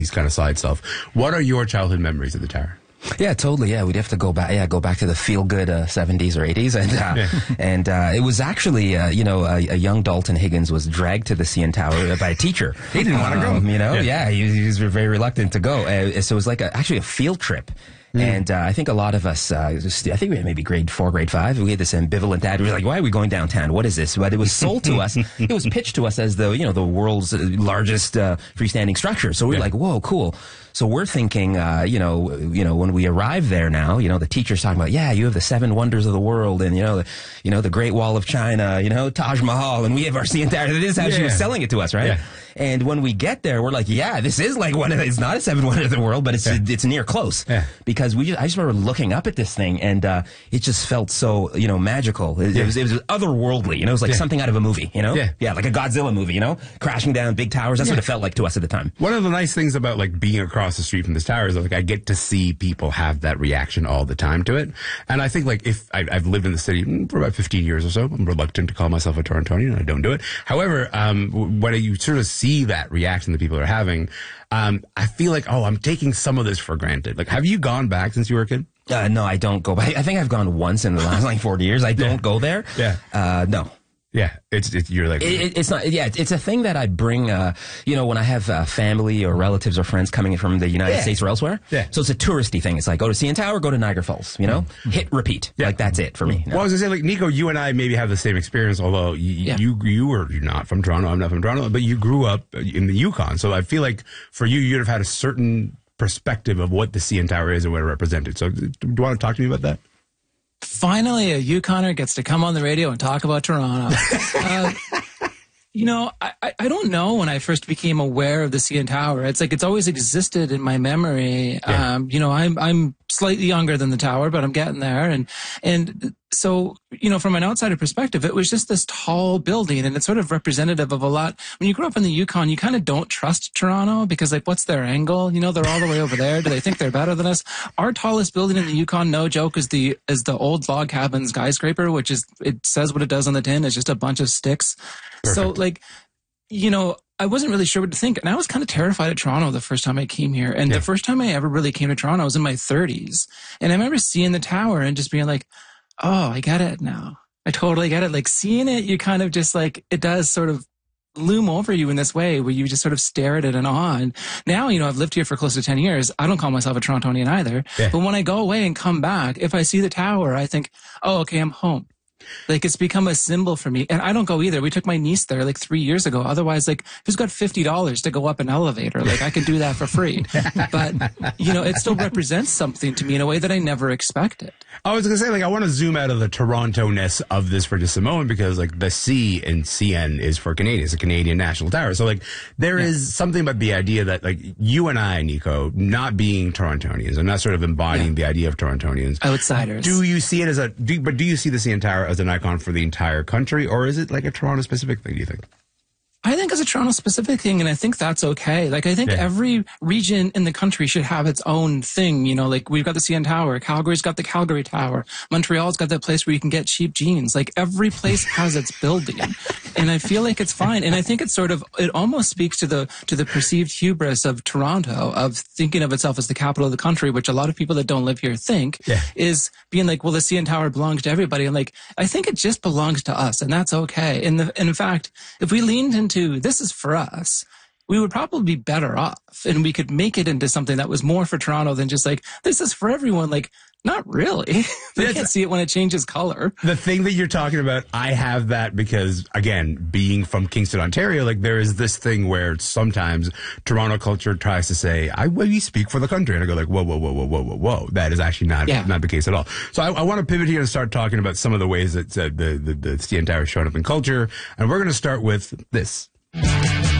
kind of side stuff. What are your childhood memories of the tower? Yeah, totally. Yeah, we'd have to go back. Yeah, go back to the feel-good 70s or 80s, and it was actually a young Dalton Higgins was dragged to the CN Tower by a teacher. He didn't want to go. He was very reluctant to go. So it was like actually a field trip. And I think a lot of us, I think we had maybe grade 4, grade 5, we had this ambivalent attitude. We were like, why are we going downtown? What is this? But it was sold to us. It was pitched to us as the world's largest freestanding structure. So we were like, whoa, cool. So we're thinking, when we arrive there now, the teacher's talking about, you have the 7 wonders of the world and, the Great Wall of China, Taj Mahal, and we have our CN Tower. This is how she was selling it to us, right? Yeah. And when we get there, we're like, this is like it's not a 7 wonders of the world, but it's near close. Yeah. Because I just remember looking up at this thing and, it just felt so, magical. It was otherworldly, it was like something out of a movie, Yeah, like a Godzilla movie, crashing down big towers. That's what it felt like to us at the time. One of the nice things about like being across the street from this tower is like I get to see people have that reaction all the time to it. And I think like if I've lived in the city for about 15 years or so, I'm reluctant to call myself a Torontonian. I don't do it. However, when you sort of see that reaction that people are having, I feel like, I'm taking some of this for granted. Like, have you gone back since you were a kid? No, I don't go back. I think I've gone once in the last 40 years. I don't go there. Yeah. No. Yeah, you're like it's not. Yeah, it's a thing that I bring. When I have family or relatives or friends coming in from the United States or elsewhere. Yeah. So it's a touristy thing. It's like go to CN Tower, go to Niagara Falls. Hit repeat. Yeah. Like that's it for me. No. Well, I was gonna say like Nico, you and I maybe have the same experience. Although you were not from Toronto, I'm not from Toronto, but you grew up in the Yukon. So I feel like for you'd have had a certain perspective of what the CN Tower is and what it represented. So do you want to talk to me about that? Finally, a Yukoner gets to come on the radio and talk about Toronto. I don't know when I first became aware of the CN Tower. It's like it's always existed in my memory. Yeah. I'm slightly younger than the tower, but I'm getting there. And so, from an outsider perspective, it was just this tall building, and it's sort of representative of a lot. When you grow up in the Yukon, you kind of don't trust Toronto because, like, what's their angle? They're all the way over there. Do they think they're better than us? Our tallest building in the Yukon, no joke, is the old log cabin skyscraper, which is, it says what it does on the tin. It's just a bunch of sticks. Perfect. So, like, I wasn't really sure what to think. And I was kind of terrified of Toronto the first time I came here. And the first time I ever really came to Toronto, I was in my 30s. And I remember seeing the tower and just being like, oh, I get it now. I totally get it. Like seeing it, you kind of just like, it does sort of loom over you in this way where you just sort of stare at it in awe. And now, I've lived here for close to 10 years. I don't call myself a Torontonian either. Yeah. But when I go away and come back, if I see the tower, I think, oh, okay, I'm home. Like it's become a symbol for me. And I don't go either. We took my niece there like 3 years ago. Otherwise, like who's got $50 to go up an elevator? Like I can do that for free. But, it still represents something to me in a way that I never expected. I was going to say, like, I want to zoom out of the Toronto-ness of this for just a moment because, like, the C in CN is for Canadians, a Canadian National Tower. So, like, there is something about the idea that, like, you and I, Nico, not being Torontonians and not sort of embodying the idea of Torontonians. Outsiders. Do you see it as do you see the CN Tower as an icon for the entire country, or is it, like, a Toronto-specific thing, do you think? I think it's a Toronto-specific thing, and I think that's okay. Like, I think every region in the country should have its own thing. Like, we've got the CN Tower. Calgary's got the Calgary Tower. Montreal's got that place where you can get cheap jeans. Like, every place has its building. And I feel like it's fine. And I think it's it almost speaks to the perceived hubris of Toronto, of thinking of itself as the capital of the country, which a lot of people that don't live here think, is being like, well, the CN Tower belongs to everybody. And, like, I think it just belongs to us, and that's okay. And in fact, if we leaned into this is for us, we would probably be better off, and we could make it into something that was more for Toronto than just like, this is for everyone. Like, not really. They can't see it when it changes color. The thing that you're talking about, I have that because, again, being from Kingston, Ontario, like there is this thing where sometimes Toronto culture tries to say, we speak for the country. And I go like, whoa. That is actually not the case at all. So I want to pivot here and start talking about some of the ways that the CN Tower has shown up in culture. And we're going to start with this.